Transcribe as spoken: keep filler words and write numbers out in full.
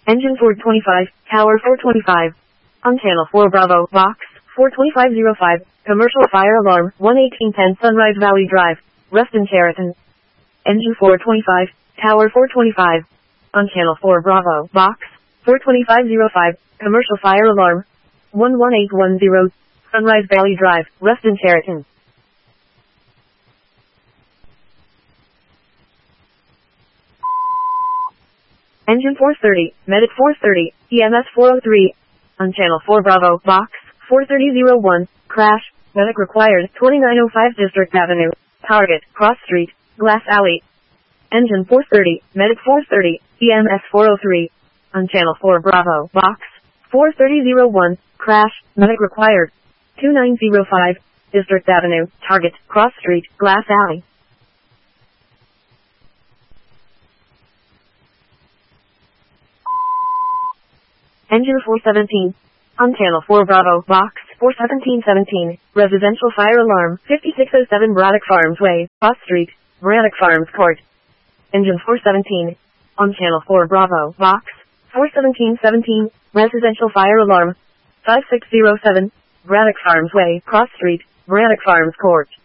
Engine four twenty-five, Tower four twenty-five. On Channel four Bravo, Box four twenty-five oh five, Commercial Fire Alarm, one eighteen ten Sunrise Valley Drive, Reston, Chariton. Engine four twenty-five, Tower four twenty-five. On Channel four Bravo, Box four twenty-five oh five, Commercial Fire Alarm, one one eight one zero, Sunrise Valley Drive, Reston, Chariton. Engine four thirty, Medic four thirty, E M S four oh three. On Channel four Bravo, Box four thirty oh one, Crash, Medic required, twenty-nine oh five District Avenue, Target, Cross Street, Glass Alley. Engine four thirty, Medic four thirty, E M S four oh three. On Channel four Bravo, Box four thirty oh one, Crash, Medic required, twenty-nine oh five District Avenue, Target, Cross Street, Glass Alley. Engine four seventeen. On Channel four Bravo, Box four seventeen seventeen, Residential Fire Alarm, fifty-six oh seven Braddock Farms Way, Cross Street, Braddock Farms Court. Engine four seventeen. On Channel four Bravo, Box four seventeen seventeen, Residential Fire Alarm, five six oh seven, Braddock Farms Way, Cross Street, Braddock Farms Court.